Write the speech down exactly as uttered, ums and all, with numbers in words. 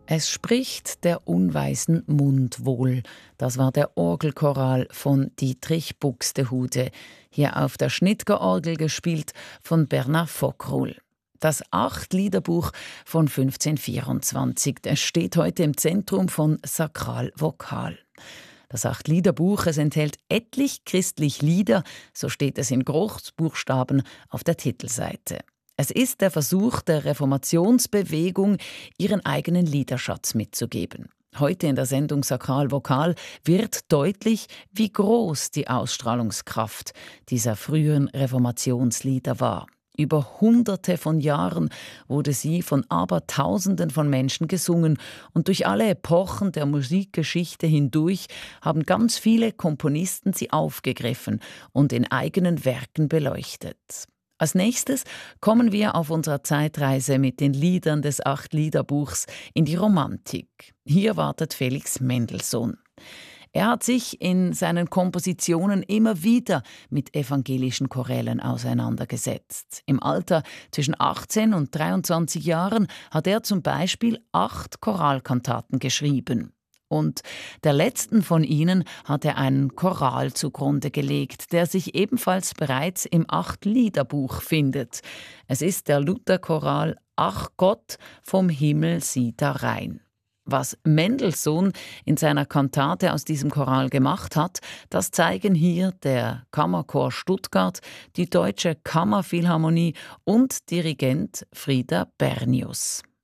Es spricht der unweisen Mund wohl. Das war der Orgelchoral von Dietrich Buxtehude, hier auf der Schnitgerorgel gespielt von Bernhard Fockrull. Das Acht-Liederbuch von fünfzehnhundertvierundzwanzig, das steht heute im Zentrum von Sakral Vokal. Das Acht-Liederbuch, es enthält etlich christlich Lieder, so steht es in Großbuchstaben auf der Titelseite. Es ist der Versuch der Reformationsbewegung, ihren eigenen Liederschatz mitzugeben. Heute in der Sendung Sakral Vokal wird deutlich, wie groß die Ausstrahlungskraft dieser frühen Reformationslieder war. Über Hunderte von Jahren wurde sie von Abertausenden von Menschen gesungen und durch alle Epochen der Musikgeschichte hindurch haben ganz viele Komponisten sie aufgegriffen und in eigenen Werken beleuchtet. Als nächstes kommen wir auf unserer Zeitreise mit den Liedern des Acht-Liederbuchs in die Romantik. Hier wartet Felix Mendelssohn. Er hat sich in seinen Kompositionen immer wieder mit evangelischen Chorälen auseinandergesetzt. Im Alter zwischen achtzehn und dreiundzwanzig Jahren hat er zum Beispiel acht Choralkantaten geschrieben. Und der letzten von ihnen hat er einen Choral zugrunde gelegt, der sich ebenfalls bereits im Acht-Liederbuch findet. Es ist der Lutherchoral »Ach Gott, vom Himmel sieht er rein«. Was Mendelssohn in seiner Kantate aus diesem Choral gemacht hat, das zeigen hier der Kammerchor Stuttgart, die Deutsche Kammerphilharmonie und Dirigent Frieder Bernius.